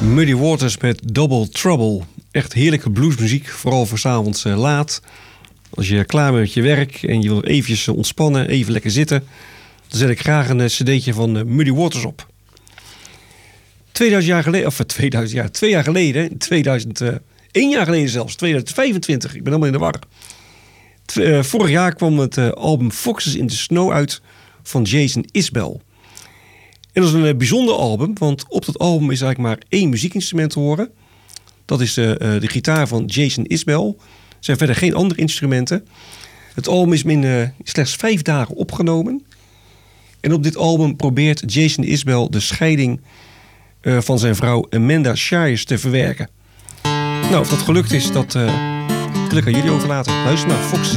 Muddy Waters met Double Trouble. Echt heerlijke bluesmuziek, vooral voor 's avonds laat. Als je klaar bent met je werk en je wil eventjes ontspannen, even lekker zitten, dan zet ik graag een cd'tje van Muddy Waters op. 2 jaar geleden, 1 jaar geleden zelfs, 2025, ik ben helemaal in de war. Vorig jaar kwam het album Foxes in the Snow uit van Jason Isbell. En dat is een bijzonder album, want op dat album is eigenlijk maar 1 muziekinstrument te horen. Dat is de gitaar van Jason Isbell. Er zijn verder geen andere instrumenten. Het album is in slechts 5 dagen opgenomen. En op dit album probeert Jason Isbell de scheiding van zijn vrouw Amanda Shires te verwerken. Nou, of dat gelukt is, dat wil ik aan jullie overlaten. Luister naar Foxes